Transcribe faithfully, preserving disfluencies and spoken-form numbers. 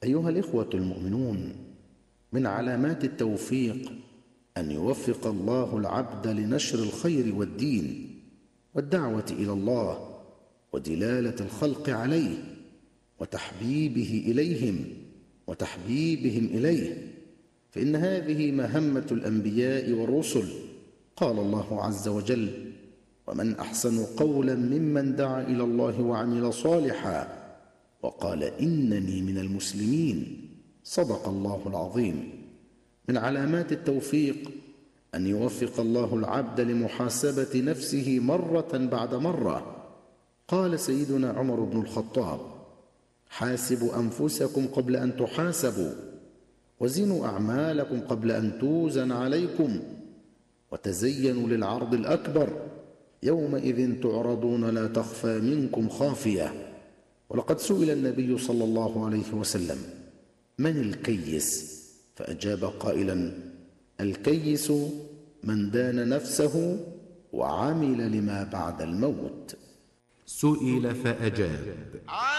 أيها الإخوة المؤمنون، من علامات التوفيق أن يوفق الله العبد لنشر الخير والدين والدعوة إلى الله ودلالة الخلق عليه وتحبيبه إليهم وتحبيبهم إليه، فإن هذه مهمة الأنبياء والرسل. قال الله عز وجل: ومن أحسن قولا ممن دعا إلى الله وعمل صالحا وقال إنني من المسلمين. صدق الله العظيم. من علامات التوفيق أن يوفق الله العبد لمحاسبة نفسه مرة بعد مرة. قال سيدنا عمر بن الخطاب: حاسبوا أنفسكم قبل أن تحاسبوا، وزنوا أعمالكم قبل أن توزن عليكم، وتزينوا للعرض الأكبر، يومئذ تعرضون لا تخفى منكم خافية. ولقد سئل النبي صلى الله عليه وسلم: من الكيس؟ فأجاب قائلا: الكيس من دان نفسه وعمل لما بعد الموت. سئل فأجاب: